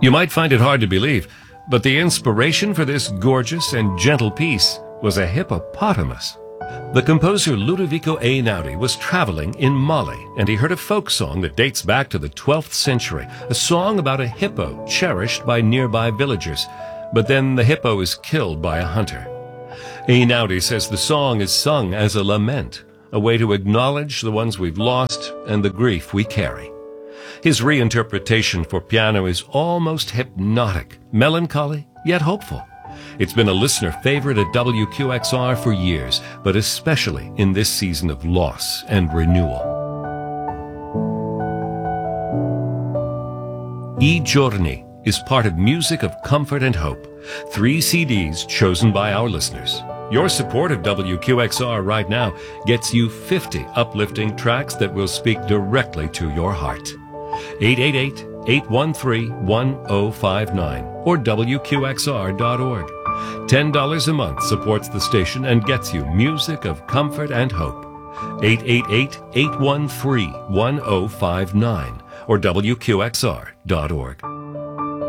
You might find it hard to believe, but the inspiration for this gorgeous and gentle piece was a hippopotamus. The composer Ludovico Einaudi was traveling in Mali, and he heard a folk song that dates back to the 12th century, a song about a hippo cherished by nearby villagers. But then the hippo is killed by a hunter. Einaudi says the song is sung as a lament, a way to acknowledge the ones we've lost and the grief we carry. His reinterpretation for piano is almost hypnotic, melancholy, yet hopeful. It's been a listener favorite at WQXR for years, but especially in this season of loss and renewal. I Giorni is part of Music of Comfort and Hope, 3 CDs chosen by our listeners. Your support of WQXR right now gets you 50 uplifting tracks that will speak directly to your heart. 888-813-1059 or WQXR.org. $10 a month supports the station and gets you music of comfort and hope. 888-813-1059 or WQXR.org.